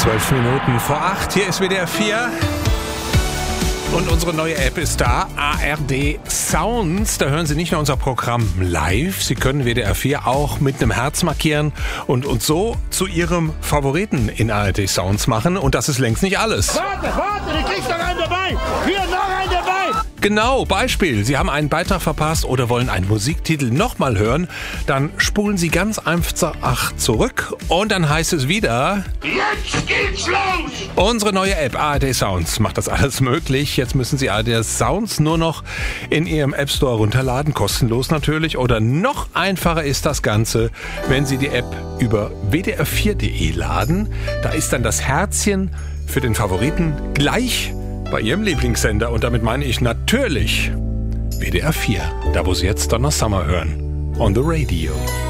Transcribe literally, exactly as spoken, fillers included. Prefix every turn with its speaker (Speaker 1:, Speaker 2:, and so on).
Speaker 1: Zwölf Minuten vor acht, hier ist W D R vier. Und unsere neue App ist da, A R D Sounds. Da hören Sie nicht nur unser Programm live, Sie können W D R vier auch mit einem Herz markieren und uns so zu Ihrem Favoriten in A R D Sounds machen. Und das ist längst nicht alles.
Speaker 2: Warte, warte, du kriegst noch einen dabei. Hier, noch einen dabei.
Speaker 1: Genau, Beispiel. Sie haben einen Beitrag verpasst oder wollen einen Musiktitel nochmal hören. Dann spulen Sie ganz einfach zurück und dann heißt es wieder...
Speaker 2: Jetzt geht's los.
Speaker 1: Unsere neue App A R D Sounds macht das alles möglich. Jetzt müssen Sie A R D Sounds nur noch in Ihrem App Store runterladen, kostenlos natürlich. Oder noch einfacher ist das Ganze, wenn Sie die App über w d r vier punkt d e laden. Da ist dann das Herzchen für den Favoriten gleich bei Ihrem Lieblingssender. Und damit meine ich natürlich W D R vier, da wo Sie jetzt Donna Summer hören. On the Radio.